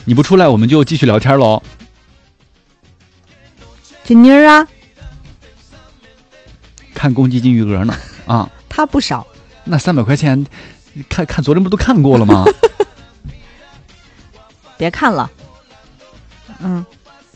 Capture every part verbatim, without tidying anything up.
你不出来我们就继续聊天喽。 金妮儿啊， 看公积金余额呢啊， 他不少。 那三百块钱，看看昨天不都看过了吗？ 别看了，嗯。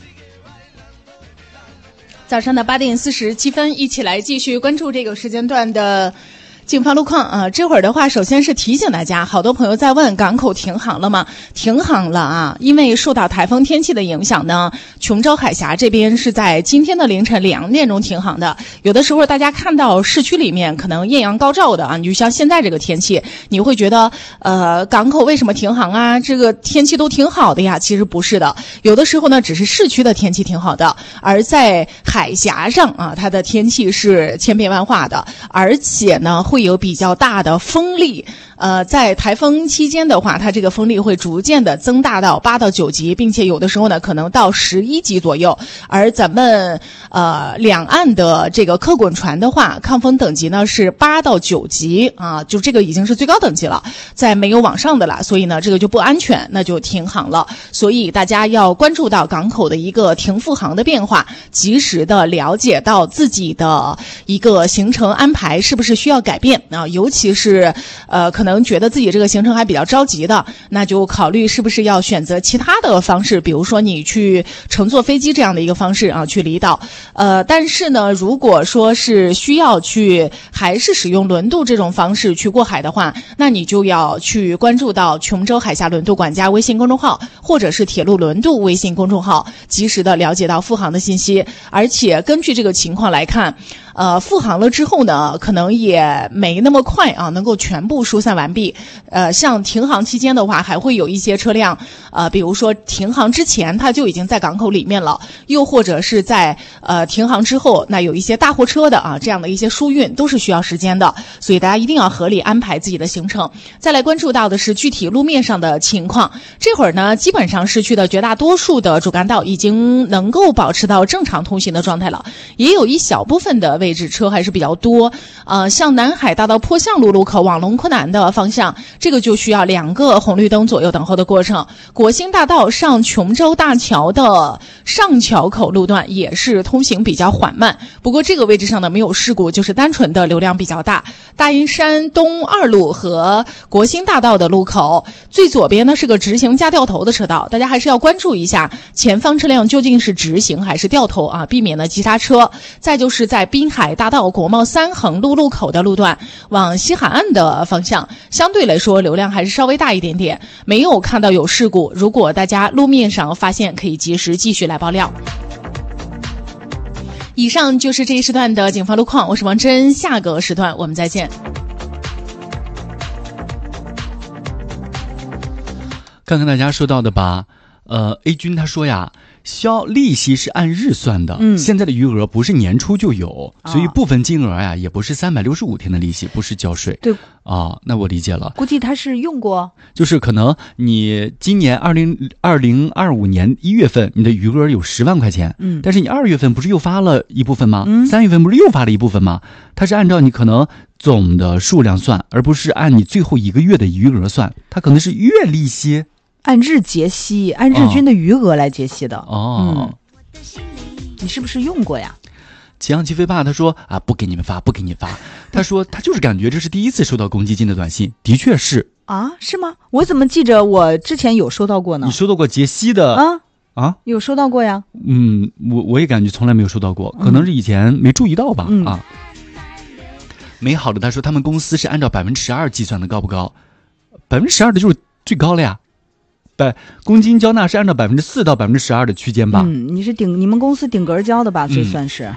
早上的八点四十七分，一起来继续关注这个时间段的警方路况啊。这会儿的话，首先是提醒大家，好多朋友在问港口停航了吗？停航了啊！因为受到台风天气的影响呢，琼州海峡这边是在今天的凌晨两点钟停航的。有的时候大家看到市区里面可能艳阳高照的啊，你就像现在这个天气，你会觉得呃港口为什么停航啊？这个天气都挺好的呀，其实不是的。有的时候呢，只是市区的天气挺好的，而在海峡上啊，它的天气是千变万化的，而且呢会有比较大的风力。呃，在台风期间的话，它这个风力会逐渐的增大到八到九级，并且有的时候呢可能到十一级左右。而咱们呃两岸的这个客滚船的话，抗风等级呢是八到九级啊，就这个已经是最高等级了，再没有往上的了，所以呢这个就不安全，那就停航了。所以大家要关注到港口的一个停复航的变化，及时的了解到自己的一个行程安排是不是需要改变啊，尤其是呃可能可能觉得自己这个行程还比较着急的，那就考虑是不是要选择其他的方式，比如说你去乘坐飞机这样的一个方式啊，去离岛。呃，但是呢，如果说是需要去还是使用轮渡这种方式去过海的话，那你就要去关注到琼州海峡轮渡管家微信公众号，或者是铁路轮渡微信公众号，及时的了解到复航的信息。而且根据这个情况来看，呃，复航了之后呢，可能也没那么快啊，能够全部疏散完毕。呃，像停航期间的话，还会有一些车辆，呃，比如说停航之前它就已经在港口里面了，又或者是在呃停航之后，那有一些大货车的啊，这样的一些疏运都是需要时间的，所以大家一定要合理安排自己的行程。再来关注到的是具体路面上的情况，这会儿呢，基本上市区的绝大多数的主干道已经能够保持到正常通行的状态了，也有一小部分的位置车还是比较多。呃，像南海大道坡向路路口往龙昆南的方向，这个就需要两个红绿灯左右等候的过程。国兴大道上琼州大桥的上桥口路段也是通行比较缓慢，不过这个位置上呢没有事故，就是单纯的流量比较大。大阴山东二路和国兴大道的路口最左边呢是个直行加掉头的车道，大家还是要关注一下前方车辆究竟是直行还是掉头啊，避免呢急刹车。再就是在滨海大道国贸三横路路口的路段往西海岸的方向，相对来说流量还是稍微大一点点，没有看到有事故。如果大家路面上发现，可以及时继续来爆料。以上就是这一时段的警方路况，我是王真，下个时段我们再见。 看看大家说到的吧，呃 A 君他说呀，消利息是按日算的， 嗯， 现在的余额不是年初就有，哦，所以部分金额呀也不是三百六十五天的利息，不是交税。 对啊，那我理解了。 估计他是用过， 就是可能你今年二零二零二五年一月份你的余额有十万块钱， 嗯， 但是你二月份不是又发了一部分吗？ 嗯， 三月份不是又发了一部分吗？它是按照你可能总的数量算，而不是按你最后一个月的余额算，它可能是月利息。 按日结息，按日均的余额来结息的。 哦， 嗯，你是不是用过呀？ 祁阳奇飞爸他说啊，不给你们发，不给你发。他说他就是感觉这是第一次收到公积金的短信，的确是啊，是吗？我怎么记着我之前有收到过呢？ 你收到过结息的啊啊？ 有收到过呀？ 嗯，我我也感觉从来没有收到过，可能是以前没注意到吧。 嗯、 啊。美好的他说他们公司是按照百分之十二计算的，高不高？百分之十二的就是最高了呀。百公积金交纳是按照百分之四到百分之十二的区间吧？ 嗯，你是顶你们公司顶格交的吧？这算是。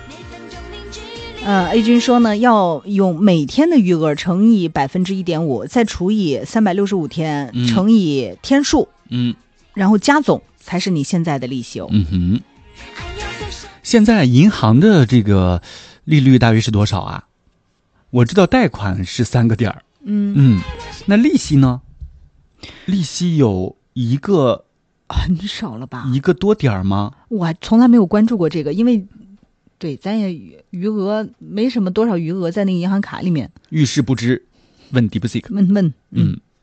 嗯、呃、，A 君说呢，要用每天的余额乘以百分之一点五，再除以三百六十五天， 嗯， 乘以天数， 嗯， 然后加总才是你现在的利息哦。 嗯哼。现在银行的这个利率大约是多少啊？我知道贷款是三个点儿。 嗯嗯，那利息呢？利息有一个很少了吧？ 一个多点儿吗？ 我还从来没有关注过这个，因为对咱也余额没什么多少余额在那个银行卡里面。 遇事不知，问 DeepSeek。 问问， 嗯。嗯